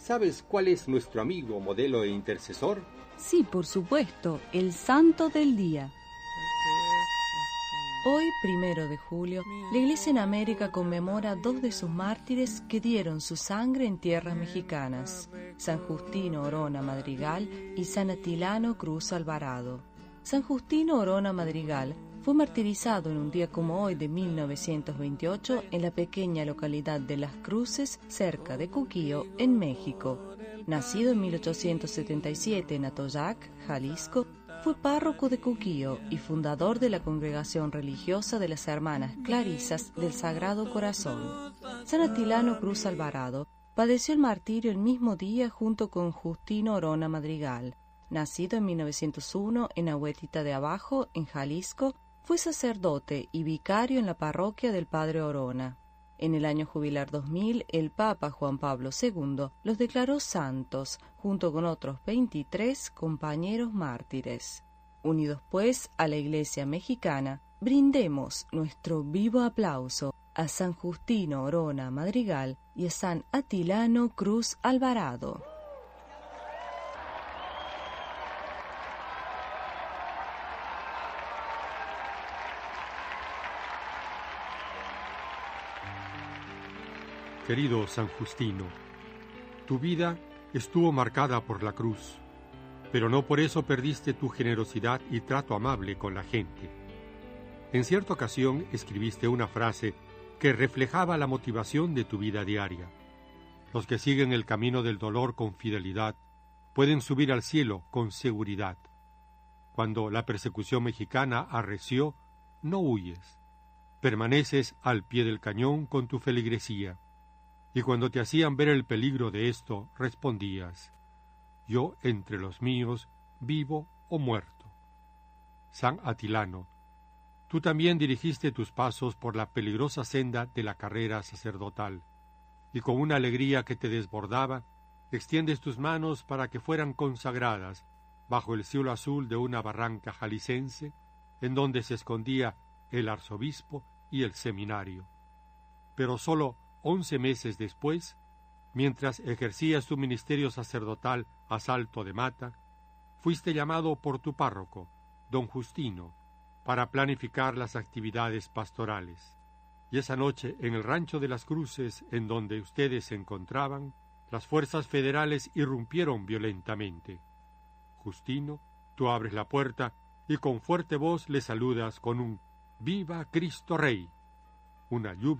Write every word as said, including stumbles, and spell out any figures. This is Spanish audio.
¿sabes cuál es nuestro amigo, modelo e intercesor? Sí, por supuesto, el santo del día. Hoy, primero de julio, la Iglesia en América conmemora dos de sus mártires que dieron su sangre en tierras mexicanas, San Justino Orona Madrigal y San Atilano Cruz Alvarado. San Justino Orona Madrigal fue martirizado en un día como hoy de mil novecientos veintiocho en la pequeña localidad de Las Cruces, cerca de Cuquío, en México. Nacido en mil ochocientos setenta y siete en Atoyac, Jalisco, fue párroco de Cuquío y fundador de la congregación religiosa de las Hermanas Clarisas del Sagrado Corazón. San Atilano Cruz Alvarado padeció el martirio el mismo día junto con Justino Orona Madrigal. Nacido en mil novecientos uno en Ahuetita de Abajo, en Jalisco, fue sacerdote y vicario en la parroquia del Padre Orona. En el año jubilar dos mil, el Papa Juan Pablo segundo los declaró santos, junto con otros veintitrés compañeros mártires. Unidos pues a la Iglesia mexicana, brindemos nuestro vivo aplauso a San Justino Orona Madrigal y a San Atilano Cruz Alvarado. Querido San Justino, tu vida estuvo marcada por la cruz, pero no por eso perdiste tu generosidad y trato amable con la gente. En cierta ocasión escribiste una frase que reflejaba la motivación de tu vida diaria. Los que siguen el camino del dolor con fidelidad pueden subir al cielo con seguridad. Cuando la persecución mexicana arreció, no huyes. Permaneces al pie del cañón con tu feligresía. Y cuando te hacían ver el peligro de esto, respondías: yo entre los míos, vivo o muerto. San Atilano, tú también dirigiste tus pasos por la peligrosa senda de la carrera sacerdotal, y con una alegría que te desbordaba, extiendes tus manos para que fueran consagradas bajo el cielo azul de una barranca jalicense, en donde se escondía el arzobispo y el seminario. Pero solo once meses después, mientras ejercías tu ministerio sacerdotal a Salto de Mata, fuiste llamado por tu párroco, don Justino, para planificar las actividades pastorales. Y esa noche, en el rancho de Las Cruces, en donde ustedes se encontraban, las fuerzas federales irrumpieron violentamente. Justino, tú abres la puerta y con fuerte voz le saludas con un «¡Viva Cristo Rey!». Una lluvia